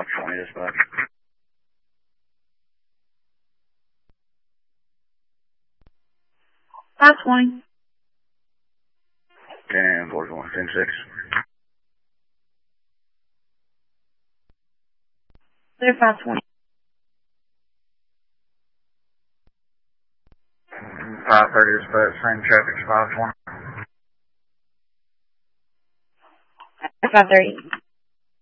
520 dispatch. 520. And 421, 10-6. Clear 520. 530 dispatch, same traffic, 520. 530.